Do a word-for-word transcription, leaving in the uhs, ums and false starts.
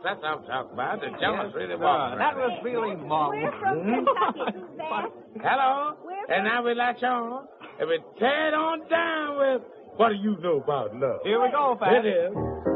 That's what I'm talking about. The jumpers Yes, really sir. walk. That was really We're from Kentucky, Suzanne. Hello? We're And now we latch on. And we tear it on down with what do you know about love? Here we go, Pat. It is.